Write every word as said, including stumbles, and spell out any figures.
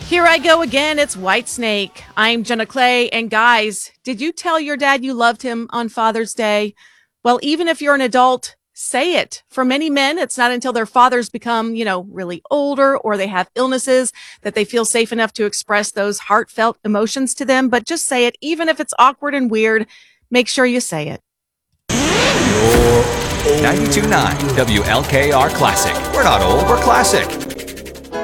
Here I go again. It's Whitesnake. I'm Jenna Clay. And guys, did you tell your dad you loved him on Father's Day? Well, even if you're an adult, say it. For many men, it's not until their fathers become, you know, really older or they have illnesses that they feel safe enough to express those heartfelt emotions to them. But just say it, even if it's awkward and weird. Make sure you say it. ninety-two point nine W L K R Classic. We're not old, we're classic.